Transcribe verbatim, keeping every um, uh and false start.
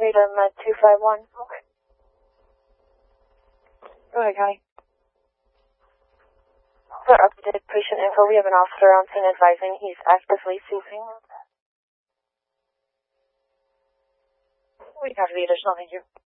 Copy to Med two five one. Okay. Go ahead, Connie. For updated patient info, we have an officer on scene advising he's actively seizing. We have the additional, thank you.